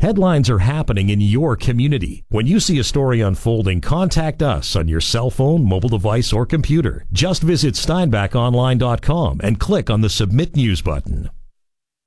Headlines are happening in your community. When you see a story unfolding, contact us on your cell phone, mobile device, or computer. Just visit steinbachonline.com and click on the Submit News button.